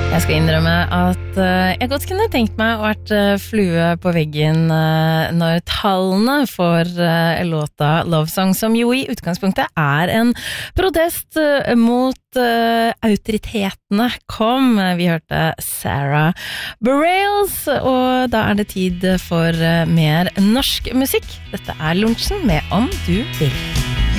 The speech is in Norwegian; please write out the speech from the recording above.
Jeg skal innrømme at jeg godt kunne tenkt meg å vært flue på veggen når tallene for låta Love Song, som jo i utgangspunktet er en protest mot autoritetene, kom. Vi hørte Sarah Bareilles, og da er det tid for mer norsk musikk. Dette er Lunsjen med Om du vil.